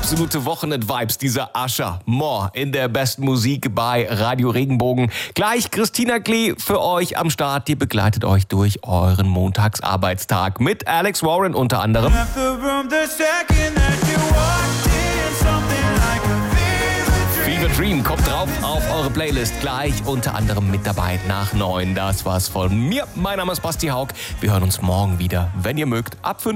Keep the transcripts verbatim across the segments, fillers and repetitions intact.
Absolute Wochenend-Vibes, dieser Usher. More in der besten Musik bei Radio Regenbogen. Gleich Christina Klee für euch am Start. Die begleitet euch durch euren Montagsarbeitstag mit Alex Warren unter anderem. Fever Dream kommt drauf auf eure Playlist. Gleich unter anderem mit dabei nach neun. Das war's von mir. Mein Name ist Basti Haug. Wir hören uns morgen wieder, wenn ihr mögt, ab fünf.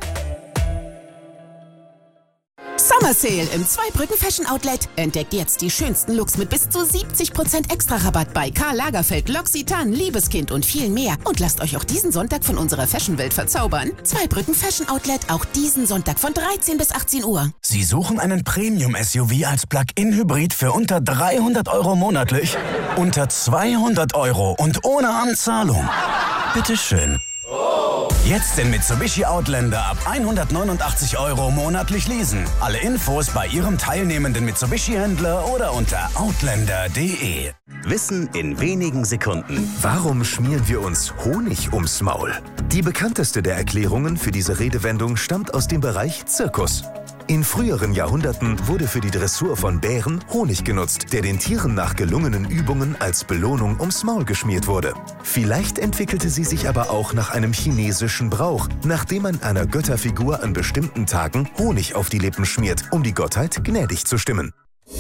Summer Sale im Zweibrücken Fashion Outlet. Entdeckt jetzt die schönsten Looks mit bis zu siebzig Prozent Extra-Rabatt bei Karl Lagerfeld, L'Occitane, Liebeskind und viel mehr. Und lasst euch auch diesen Sonntag von unserer Fashion-Welt verzaubern. Zweibrücken Fashion Outlet, auch diesen Sonntag von dreizehn bis achtzehn Uhr. Sie suchen einen Premium-S U V als Plug-in-Hybrid für unter dreihundert Euro monatlich? Unter zweihundert Euro und ohne Anzahlung? Bitteschön. Jetzt den Mitsubishi Outlander ab hundertneunundachtzig Euro monatlich leasen. Alle Infos bei Ihrem teilnehmenden Mitsubishi-Händler oder unter outlander punkt de. Wissen in wenigen Sekunden. Warum schmieren wir uns Honig ums Maul? Die bekannteste der Erklärungen für diese Redewendung stammt aus dem Bereich Zirkus. In früheren Jahrhunderten wurde für die Dressur von Bären Honig genutzt, der den Tieren nach gelungenen Übungen als Belohnung ums Maul geschmiert wurde. Vielleicht entwickelte sie sich aber auch nach einem chinesischen Brauch, nachdem man einer Götterfigur an bestimmten Tagen Honig auf die Lippen schmiert, um die Gottheit gnädig zu stimmen.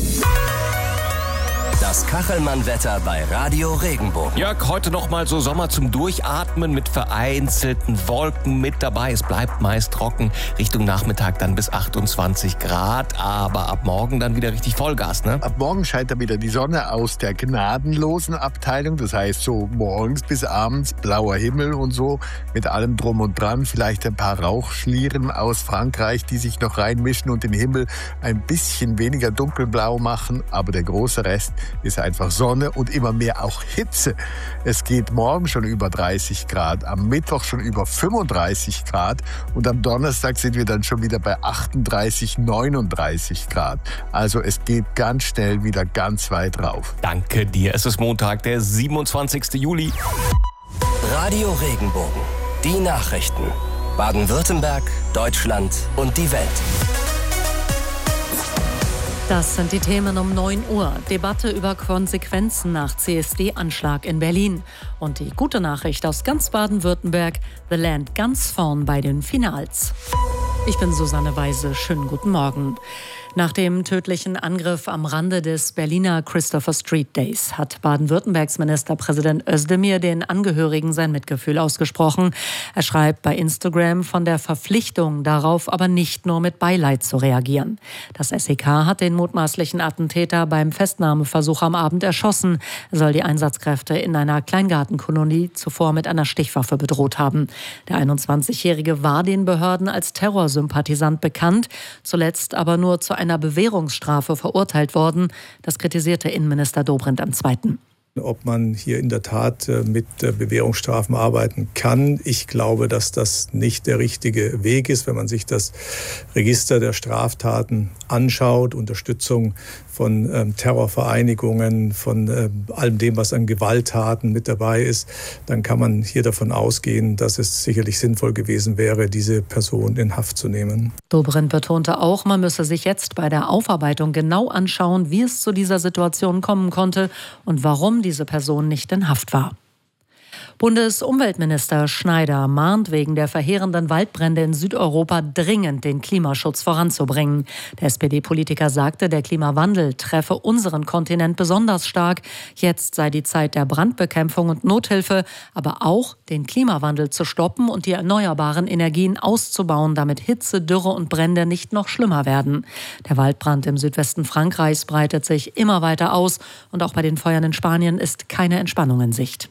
Das Kachelmann-Wetter bei Radio Regenbogen. Jörg, heute noch mal so Sommer zum Durchatmen mit vereinzelten Wolken mit dabei. Es bleibt meist trocken. Richtung Nachmittag dann bis achtundzwanzig Grad. Aber ab morgen dann wieder richtig Vollgas, ne? Ab morgen scheint dann wieder die Sonne aus der gnadenlosen Abteilung. Das heißt so morgens bis abends blauer Himmel und so mit allem drum und dran. Vielleicht ein paar Rauchschlieren aus Frankreich, die sich noch reinmischen und den Himmel ein bisschen weniger dunkelblau machen. Aber der große Rest ist einfach Sonne und immer mehr auch Hitze. Es geht morgen schon über dreißig Grad, am Mittwoch schon über fünfunddreißig Grad und am Donnerstag sind wir dann schon wieder bei achtunddreißig, neununddreißig Grad. Also es geht ganz schnell wieder ganz weit rauf. Danke dir. Es ist Montag, der siebenundzwanzigsten Juli. Radio Regenbogen. Die Nachrichten. Baden-Württemberg, Deutschland und die Welt. Das sind die Themen um neun Uhr. Debatte über Konsequenzen nach C S D-Anschlag in Berlin. Und die gute Nachricht aus ganz Baden-Württemberg: The Land ganz vorn bei den Finals. Ich bin Susanne Weise. Schönen guten Morgen. Nach dem tödlichen Angriff am Rande des Berliner Christopher Street Days hat Baden-Württembergs Ministerpräsident Özdemir den Angehörigen sein Mitgefühl ausgesprochen. Er schreibt bei Instagram von der Verpflichtung darauf, aber nicht nur mit Beileid zu reagieren. Das S E K hat den mutmaßlichen Attentäter beim Festnahmeversuch am Abend erschossen. Er soll die Einsatzkräfte in einer Kleingartenkolonie zuvor mit einer Stichwaffe bedroht haben. Der einundzwanzigjährige war den Behörden als Terrorsympathisant bekannt, zuletzt aber nur zu einer Bewährungsstrafe verurteilt worden. Das kritisierte Innenminister Dobrindt am zweiten Ob man hier in der Tat mit Bewährungsstrafen arbeiten kann. Ich glaube, dass das nicht der richtige Weg ist, wenn man sich das Register der Straftaten anschaut. Unterstützung von ähm, Terrorvereinigungen, von äh, allem dem, was an Gewalttaten mit dabei ist, dann kann man hier davon ausgehen, dass es sicherlich sinnvoll gewesen wäre, diese Person in Haft zu nehmen. Dobrindt betonte auch, man müsse sich jetzt bei der Aufarbeitung genau anschauen, wie es zu dieser Situation kommen konnte und warum diese Person nicht in Haft war. Bundesumweltminister Schneider mahnt wegen der verheerenden Waldbrände in Südeuropa dringend den Klimaschutz voranzubringen. Der S P D-Politiker sagte, der Klimawandel treffe unseren Kontinent besonders stark. Jetzt sei die Zeit der Brandbekämpfung und Nothilfe, aber auch den Klimawandel zu stoppen und die erneuerbaren Energien auszubauen, damit Hitze, Dürre und Brände nicht noch schlimmer werden. Der Waldbrand im Südwesten Frankreichs breitet sich immer weiter aus und auch bei den Feuern in Spanien ist keine Entspannung in Sicht.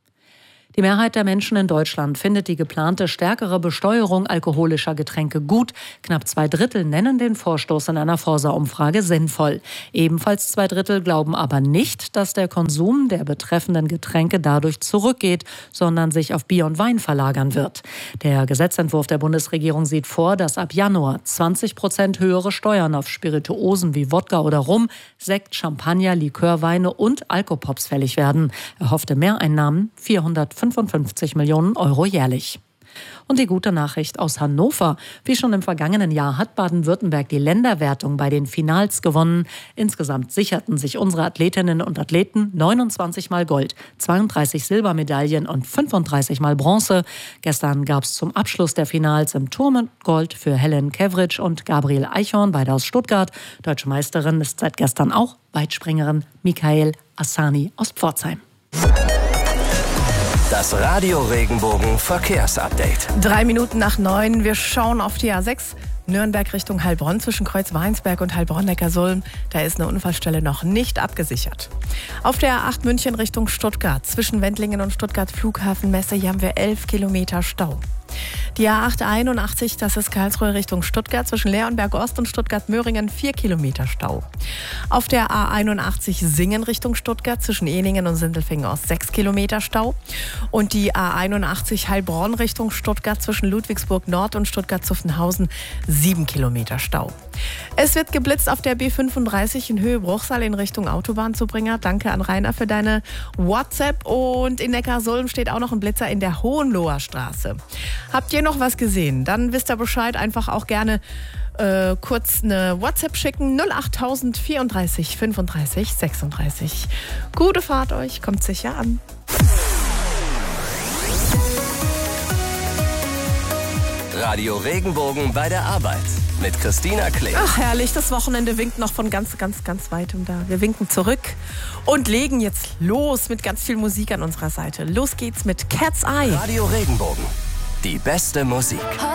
Die Mehrheit der Menschen in Deutschland findet die geplante stärkere Besteuerung alkoholischer Getränke gut. Knapp zwei Drittel nennen den Vorstoß in einer Forsa-Umfrage sinnvoll. Ebenfalls zwei Drittel glauben aber nicht, dass der Konsum der betreffenden Getränke dadurch zurückgeht, sondern sich auf Bier und Wein verlagern wird. Der Gesetzentwurf der Bundesregierung sieht vor, dass ab Januar zwanzig Prozent höhere Steuern auf Spirituosen wie Wodka oder Rum, Sekt, Champagner, Likörweine und Alkopops fällig werden. Erhoffte Mehreinnahmen vierhundertfünfundfünfzig Millionen Euro jährlich. Und die gute Nachricht aus Hannover. Wie schon im vergangenen Jahr hat Baden-Württemberg die Länderwertung bei den Finals gewonnen. Insgesamt sicherten sich unsere Athletinnen und Athleten neunundzwanzig Mal Gold, zweiunddreißig Silbermedaillen und fünfunddreißig Mal Bronze. Gestern gab es zum Abschluss der Finals im Turm Gold für Helen Kevritsch und Gabriel Eichhorn, beide aus Stuttgart. Deutsche Meisterin ist seit gestern auch Weitspringerin Mikael Assani aus Pforzheim. Das Radio Regenbogen Verkehrsupdate. Drei Minuten nach neun. Wir schauen auf die A sechs. Nürnberg Richtung Heilbronn zwischen Kreuz-Weinsberg und Heilbronn-Neckarsulm. Da ist eine Unfallstelle noch nicht abgesichert. Auf der A acht München Richtung Stuttgart zwischen Wendlingen und Stuttgart Flughafenmesse. Hier haben wir elf Kilometer Stau. Die A acht einundachtzig, das ist Karlsruhe Richtung Stuttgart zwischen Leonberg Ost und Stuttgart-Möhringen, vier Kilometer Stau. Auf der A einundachtzig Singen Richtung Stuttgart zwischen Eningen und Sindelfingen Ost, sechs Kilometer Stau. Und die A einundachtzig Heilbronn Richtung Stuttgart zwischen Ludwigsburg Nord und Stuttgart-Zuffenhausen, sieben Kilometer Stau. Es wird geblitzt auf der B fünfunddreißig in Höhe Bruchsal in Richtung Autobahnzubringer. Danke an Rainer für deine WhatsApp. Und in Neckarsulm steht auch noch ein Blitzer in der Hohenloher Straße. Habt ihr noch was gesehen? Dann wisst ihr Bescheid. Einfach auch gerne äh, kurz eine WhatsApp schicken. null achttausend vierunddreißig fünfunddreißig sechsunddreißig. Gute Fahrt euch. Kommt sicher an. Radio Regenbogen bei der Arbeit mit Christina Klee. Ach herrlich, das Wochenende winkt noch von ganz, ganz, ganz weitem da. Wir winken zurück und legen jetzt los mit ganz viel Musik an unserer Seite. Los geht's mit Cat's Eye. Radio Regenbogen, die beste Musik.